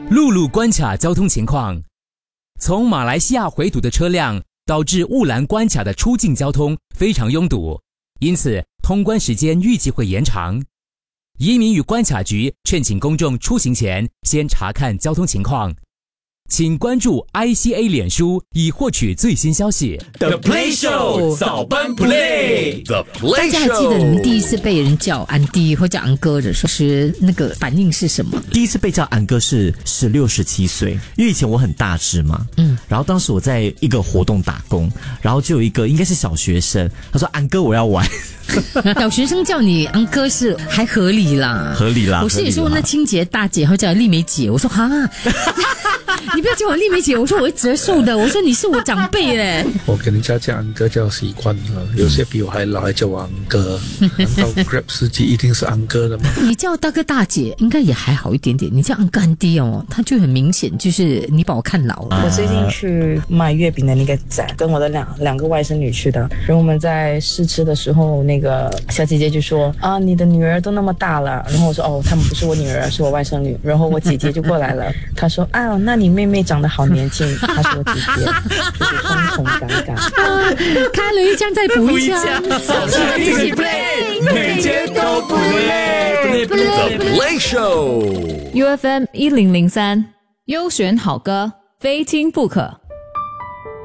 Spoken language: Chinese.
陆路关卡交通情况。从马来西亚回堵的车辆导致雾兰关卡的出境交通非常拥堵，因此通关时间预计会延长。移民与关卡局劝请公众出行前先查看交通情况。请关注 ICA 脸书以获取最新消息。 The Play Show 早班 Play The 大 Play 家还记得你 Show 们第一次被人叫安迪或叫安哥的时候，那个反应是什么？ 第一次被叫安哥是16、17岁，因为以前我很大只嘛，然后当时我在一个活动打工，然后就有一个应该是小学生，他说安哥我要玩。 小学生叫你安哥是还合理啦， 合理啦。 我是也说那清洁大姐，她叫丽梅姐，我说哈，你不要叫我丽梅姐，我说我会折寿的，我说你是我长辈嘞。 我跟人家叫安哥叫习惯了，有些比我还老还叫我安哥。难道 Grab 司机一定是安哥的吗？ 你叫大哥大姐应该也还好一点点，你叫安哥安弟哦，他就很明显就是你把我看老了。 我最近去卖月饼的那个展，跟我的两个外甥女去的，然后我们在试吃的时候，那个小姐姐就说啊，你的女儿都那么大了，然后我说哦，她们不是我女儿，是我外甥女。然后我姐姐就过来了，她说啊，那你妹妹长得好年轻，她是我姐姐，就是双重尴尬。 开了一枪再补一枪， 早上一起 play， 每天都不累。The Play Show UFM 1003，优选好歌，非听不可。